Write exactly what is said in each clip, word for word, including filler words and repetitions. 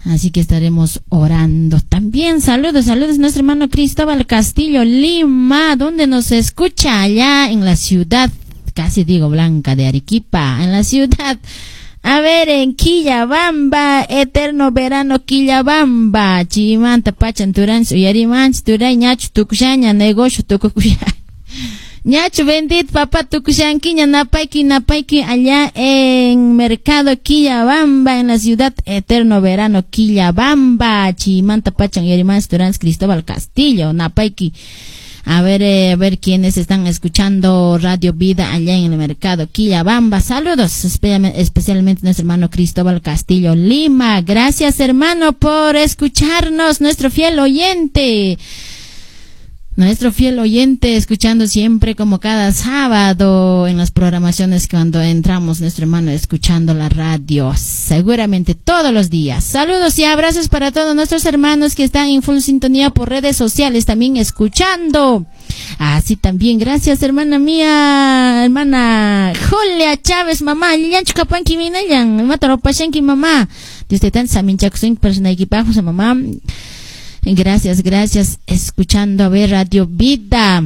Así que estaremos orando. También saludos, saludos a nuestro hermano Cristóbal Castillo, Lima, donde nos escucha allá en la ciudad, casi digo blanca, de Arequipa, en la ciudad. A ver, en Quillabamba, eterno verano Quillabamba, Chimanta, Pachan, Turán, Suyarimanch, Turay, Ñacho, Tucuxaña, negocio, Tucucuya. Ñacho, bendito, papá, Tucuxanquiña, Napaiki, Napaiki, allá en Mercado Quillabamba, en la ciudad, eterno verano Quillabamba, Chimanta, Pachan, Yarimanch, Turán, Cristóbal Castillo, Napaiki. A ver, eh, a ver quiénes están escuchando Radio Vida allá en el mercado Quillabamba. Saludos, especialmente, especialmente nuestro hermano Cristóbal Castillo, Lima. Gracias, hermano, por escucharnos, nuestro fiel oyente. Nuestro fiel oyente, escuchando siempre como cada sábado en las programaciones cuando entramos, nuestro hermano escuchando la radio, seguramente todos los días. Saludos y abrazos para todos nuestros hermanos que están en full sintonía por redes sociales, también escuchando. Así también, gracias hermana mía, hermana Julia Chávez, mamá, Lillancho Capanqui Minayan, Mataro Pachanqui, mamá. De usted tan samin chacusin persona equipajo, mamá. Gracias, gracias, escuchando a ver Radio Vida,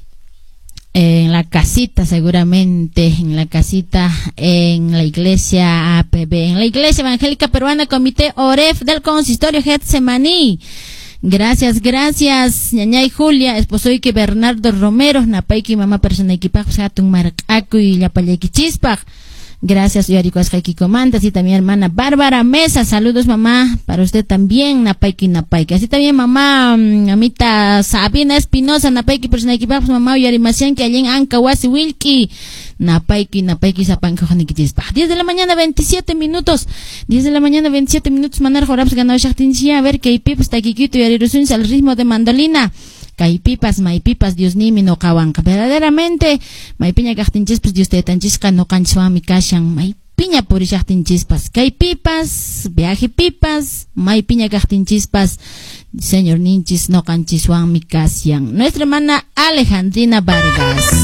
en la casita seguramente, en la casita, en la iglesia A P B, en la iglesia evangélica peruana Comité Oref del Consistorio Getsemaní. Gracias, gracias, ñañay Julia, esposo Ike Bernardo Romero, napaiki mamá persona equipajo, satun marcaco y la payaki chispaj. Gracias, Yaricuas Jaiki Comandas, y también hermana Bárbara Mesa, saludos mamá, para usted también, Napaiki, Napaiki, así también mamá, mamita Sabina Espinosa, Napaiki, persona equipajo, mamá, Yarimacian, que allí en Ancahuasi, Wilki, Napaiki, Napaiki, Zapanco, Janiquitispa. diez de la mañana, veintisiete minutos, diez de la mañana, veintisiete minutos, manar Joraps, ganado Shachtinchia, a ver que hay pipas, Taquiquito y Arirusuns al ritmo de mandolina. Caipipas, maipipas, Dios ni mi no cahuanca. Verdaderamente, maipiña cachtinchispas, Dios te tanchisca no canchuami cashan, maipiña por cachtinchispas. Caipipas, viaje pipas, maipiña cachtinchispas, señor ninchis no canchiswami cashan. Nuestra hermana Alejandrina Vargas.